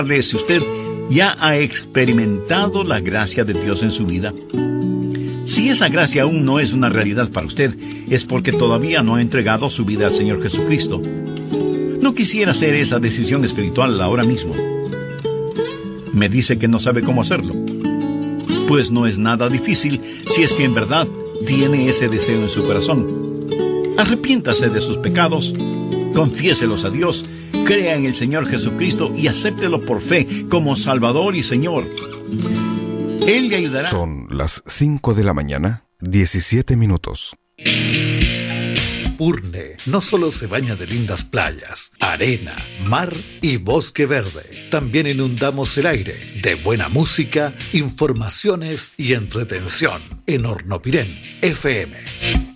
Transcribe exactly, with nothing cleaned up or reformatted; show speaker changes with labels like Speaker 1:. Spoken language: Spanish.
Speaker 1: Si usted ya ha experimentado la gracia de Dios en su vida, si esa gracia aún no es una realidad para usted, es porque todavía no ha entregado su vida al Señor Jesucristo. No quisiera hacer esa decisión espiritual ahora mismo. Me dice que no sabe cómo hacerlo. Pues no es nada difícil si es que en verdad tiene ese deseo en su corazón. Arrepiéntase de sus pecados, confiéselos a Dios, crea en el Señor Jesucristo y acéptelo por fe como Salvador y Señor. Él le ayudará.
Speaker 2: Son las cinco de la mañana, diecisiete minutos.
Speaker 3: Urne no solo se baña de lindas playas, arena, mar y bosque verde. También inundamos el aire de buena música, informaciones y entretención en Hornopirén F M.